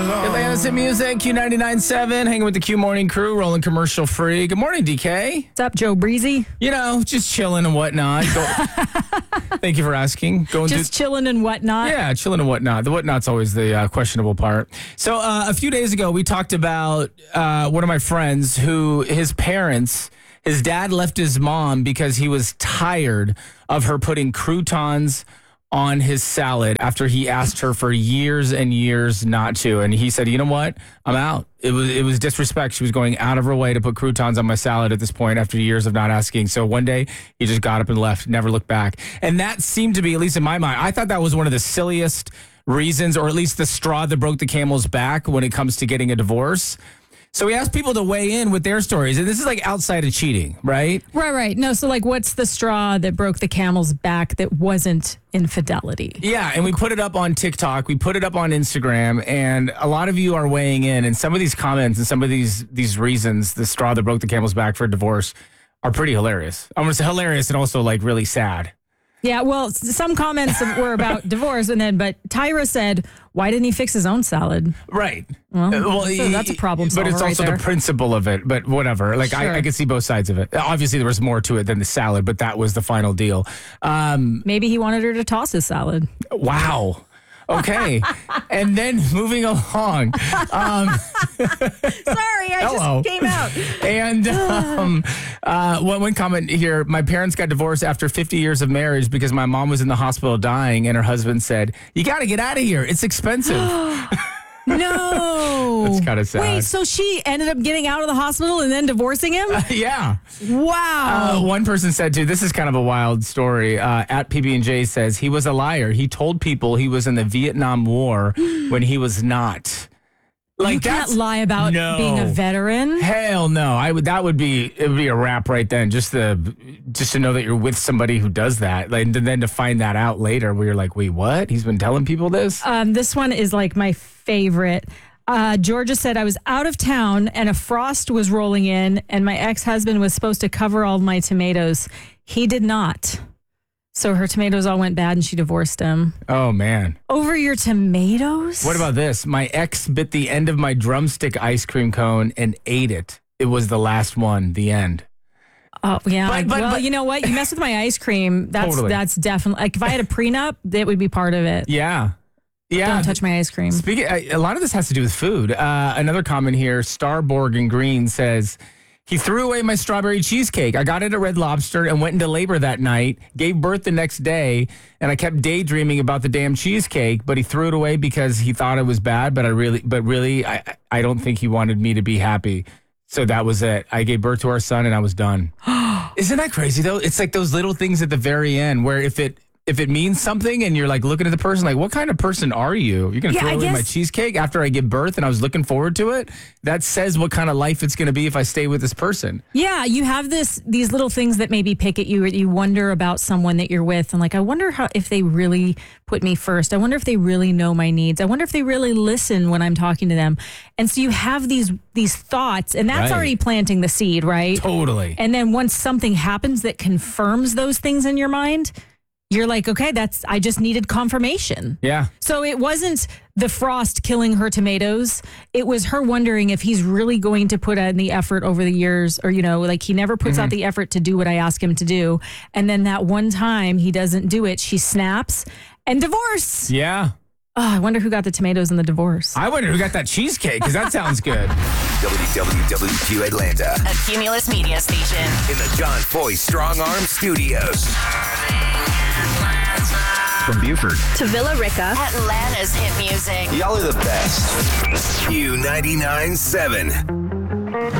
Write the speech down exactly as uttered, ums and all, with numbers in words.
Atlanta's in music, Q ninety-nine point seven, hanging with the Q Morning Crew, rolling commercial free. Good morning, D K. What's up, Joe Breezy? You know, just chilling and whatnot. Go- Thank you for asking. Going just through- chilling and whatnot? Yeah, chilling and whatnot. The whatnot's always the uh, questionable part. So uh, a few days ago, we talked about uh, one of my friends who his parents, his dad left his mom because he was tired of her putting croutons on his salad after he asked her for years and years not to. And he said, you know what? I'm out. It was it was disrespect. She was going out of her way to put croutons on my salad at this point after years of not asking. So one day he just got up and left, never looked back. And that seemed to be, at least in my mind, I thought that was one of the silliest reasons, or at least the straw that broke the camel's back when it comes to getting a divorce. So we asked people to weigh in with their stories. And this is like outside of cheating, right? Right, right. No, so like what's the straw that broke the camel's back that wasn't infidelity? Yeah, and we put it up on TikTok. We put it up on Instagram. And a lot of you are weighing in. And some of these comments and some of these these reasons, the straw that broke the camel's back for divorce, are pretty hilarious. I'm going to say hilarious and also like really sad. Yeah, well, s- some comments were about divorce. And then, but Tyra said, why didn't he fix his own salad? Right. Well, Uh, well, so that's a problem But solver it's right also there. the principle of it. But whatever. Like, I, Sure. I can see both sides of it. Obviously, there was more to it than the salad, but that was the final deal. Um, Maybe he wanted her to toss his salad. wow. Okay. And then moving along. Um, Sorry, I Hello. just came out. And um, uh, one, one comment here. My parents got divorced after fifty years of marriage because my mom was in the hospital dying, and her husband said, you got to get out of here. It's expensive. No. That's kinda sad. Wait, so she ended up getting out of the hospital and then divorcing him? Yeah. Wow. Uh, one person said, too, this is kind of a wild story. Uh, at P B and J says, he was a liar. He told people he was in the Vietnam War when he was not. Like, you can't that's- lie about No. being a veteran. Hell no. I would that would be it would be a wrap right then. Just the just to know that you're with somebody who does that. Like, and then to find that out later where you're like, wait, what? He's been telling people this? Um, this one is like my favorite. Uh, Georgia said, I was out of town and a frost was rolling in, and my ex-husband was supposed to cover all my tomatoes. He did not. So her tomatoes all went bad and she divorced him. Oh man. Over your tomatoes? What about this? My ex bit the end of my drumstick ice cream cone and ate it. It was the last one, the end. Oh, yeah. But- but- well, but- you know what? You mess with my ice cream. That's Totally. that's definitely, like if I had a prenup, that would be part of it. Yeah. Yeah. Don't touch my ice cream. Speaking, a a lot of this has to do with food. Uh, another comment here, Starborg in Green says, he threw away my strawberry cheesecake. I got it at Red Lobster and went into labor that night, gave birth the next day, and I kept daydreaming about the damn cheesecake, but he threw it away because he thought it was bad, but I really, but really, I, I don't think he wanted me to be happy. So that was it. I gave birth to our son and I was done. Isn't that crazy though? It's like those little things at the very end where if it, if it means something and you're like looking at the person, like, what kind of person are you? You're going to Yeah, throw I away my guess- cheesecake after I give birth and I was looking forward to it? That says what kind of life it's going to be if I stay with this person. Yeah, you have this these little things that maybe pick at you. You wonder about someone that you're with, and like, I wonder how if they really put me first. I wonder if they really know my needs. I wonder if they really listen when I'm talking to them. And so you have these these thoughts, and that's Right. already planting the seed, right? Totally. And then once something happens that confirms those things in your mind, you're like, okay, that's I just needed confirmation. Yeah. So it wasn't the frost killing her tomatoes. It was her wondering if he's really going to put in the effort over the years, or, you know, like he never puts out the effort to do what I ask him to do. And then that one time he doesn't do it, she snaps and divorce. Yeah. Oh, I wonder who got the tomatoes in the divorce. I wonder who got that cheesecake because that sounds good. W W W Q Atlanta A Cumulus media station. in the John Foy Strong Arm Studios. From Buford, To Villa Rica. Atlanta's hit music. y'all are the best. Q ninety-nine point seven.